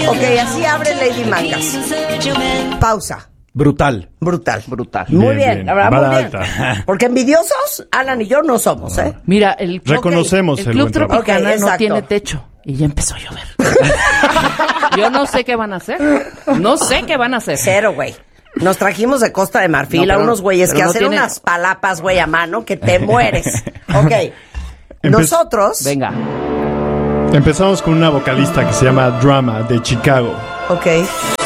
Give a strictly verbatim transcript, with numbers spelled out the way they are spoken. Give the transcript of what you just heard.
Ok, así abre Lady Mangas. Pausa. Brutal. Brutal. Brutal. Muy Bien, bien, bien. la verdad, Vara muy bien. alta. Porque envidiosos, Alan y yo no somos, ¿eh? Mira, el, Reconocemos el el Club buen trabajo. Tropicana Ok, no exacto. tiene techo. Y ya empezó a llover. Yo no sé qué van a hacer. No sé qué van a hacer. Cero, güey. Nos trajimos de Costa de Marfil No, a pero- unos güeyes pero que no hacen tiene- unas palapas, güey, a mano que te mueres. Ok. Nosotros. Venga. Empezamos con una vocalista que se llama Drama de Chicago. Ok.